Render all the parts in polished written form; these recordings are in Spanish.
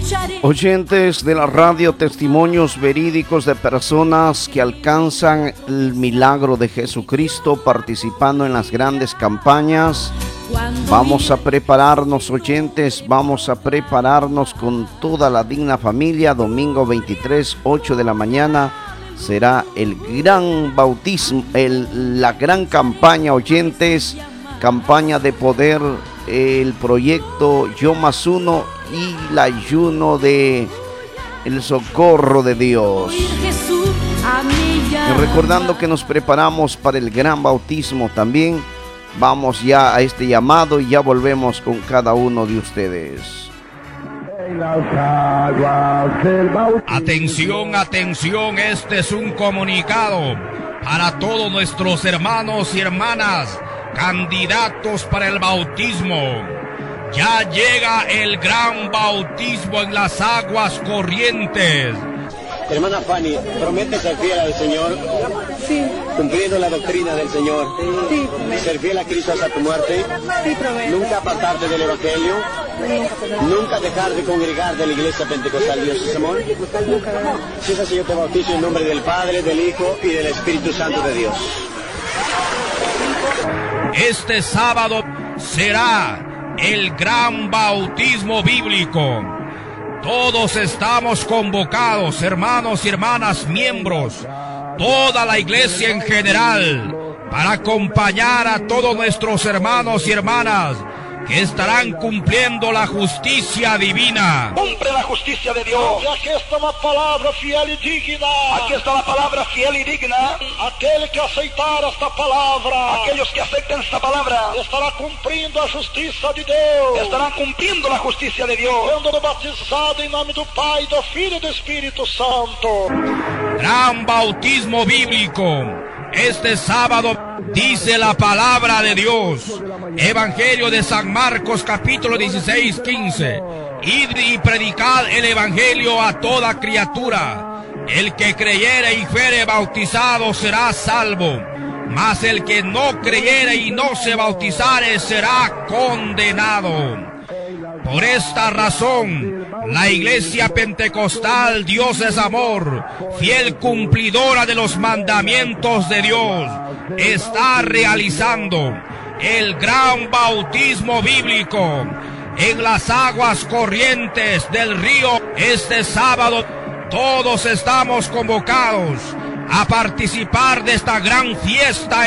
Oyentes de la radio, testimonios verídicos de personas que alcanzan el milagro de Jesucristo participando en las grandes campañas. Vamos a prepararnos, oyentes, vamos a prepararnos con toda la digna familia. Domingo 23, 8 de la mañana, será el gran bautismo, la gran campaña, oyentes, campaña de poder, el proyecto Yo Más Uno y el ayuno de el socorro de Dios. Y recordando que nos preparamos para el gran bautismo también. Vamos ya a este llamado y ya volvemos con cada uno de ustedes. Atención, atención, este es un comunicado para todos nuestros hermanos y hermanas, candidatos para el bautismo. Ya llega el gran bautismo en las aguas corrientes. Hermana Fanny, ¿promete ser fiel al Señor? Sí. ¿Cumpliendo la doctrina del Señor? Sí. ¿Ser fiel a Cristo hasta tu muerte? Sí, prometo. ¿Nunca apartarte del Evangelio? ¿Nunca dejar de congregar de la Iglesia Pentecostal Dios es Amor? Si es así, yo te bautizo en nombre del Padre, del Hijo y del Espíritu Santo de Dios. Este sábado será el gran bautismo bíblico. Todos estamos convocados, hermanos y hermanas, miembros, toda la iglesia en general, para acompañar a todos nuestros hermanos y hermanas que estarán cumpliendo la justicia divina. Cumple la justicia de Dios. Aquí está la palabra fiel y digna. Aquí está la palabra fiel y digna. Aquel que aceitar esta palabra, aquellos que acepten esta palabra, estará cumprindo a justiça de Deus. Estarán cumplindo la justicia de Dios. Sendo batizado em nome do Pai, do Filho e do Espírito Santo. Gran bautismo bíblico. Este sábado dice la palabra de Dios. Evangelio de San Marcos, capítulo 16, 15. Id y predicad el evangelio a toda criatura. El que creyere y fuere bautizado será salvo, mas el que no creyere y no se bautizare será condenado. Por esta razón, la Iglesia Pentecostal Dios es Amor, fiel cumplidora de los mandamientos de Dios, está realizando el gran bautismo bíblico en las aguas corrientes del río. Este sábado todos estamos convocados a participar de esta gran fiesta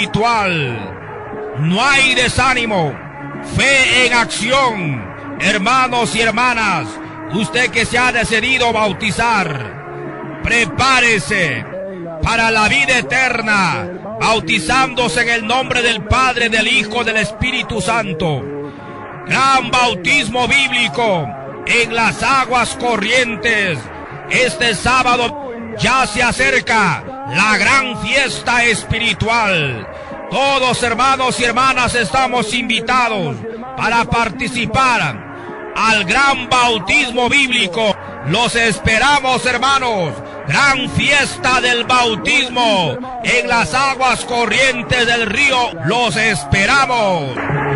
espiritual. No hay desánimo, fe en acción. Hermanos y hermanas, usted que se ha decidido bautizar, prepárese para la vida eterna, bautizándose en el nombre del Padre, del Hijo, del Espíritu Santo. Gran bautismo bíblico en las aguas corrientes. Este sábado ya se acerca la gran fiesta espiritual. Todos, hermanos y hermanas, estamos invitados para participar al gran bautismo bíblico. Los esperamos, hermanos. Gran fiesta del bautismo en las aguas corrientes del río. Los esperamos.